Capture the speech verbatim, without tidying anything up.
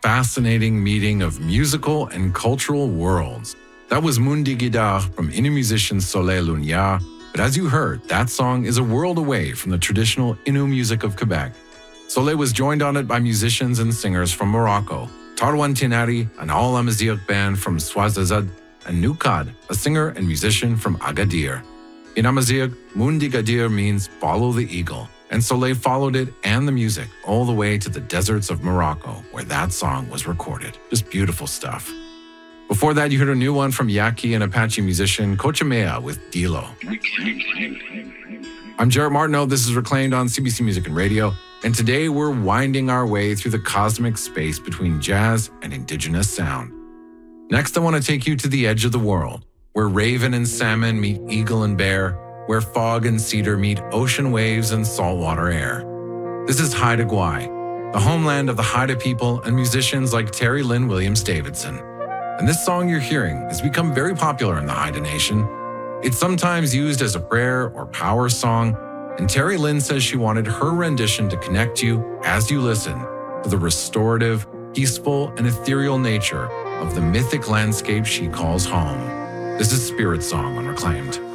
fascinating meeting of musical and cultural worlds. That was Mundi Guidar from Innu musician Soleil Lunya, but as you heard, that song is a world away from the traditional Innu music of Quebec. Soleil was joined on it by musicians and singers from Morocco, Tarwan Tinari, an all-Amazigh band from Ouazzazate, and Nukad, a singer and musician from Agadir. In Amazigh, Mundi Gadir means follow the eagle, and Soleil followed it and the music all the way to the deserts of Morocco, where that song was recorded. Just beautiful stuff. Before that, you heard a new one from Yaqui and Apache musician Cochimea with Dilo. I'm Jarrett Martineau. This is Reclaimed on C B C Music and Radio, and today we're winding our way through the cosmic space between jazz and indigenous sound. Next, I want to take you to the edge of the world, where raven and salmon meet eagle and bear, where fog and cedar meet ocean waves and saltwater air. This is Haida Gwaii, the homeland of the Haida people and musicians like Terry Lynn Williams Davidson. And this song you're hearing has become very popular in the Haida Nation. It's sometimes used as a prayer or power song, and Terry Lynn says she wanted her rendition to connect you, as you listen, to the restorative, peaceful, and ethereal nature of the mythic landscape she calls home. This is Spirit Song on Reclaimed.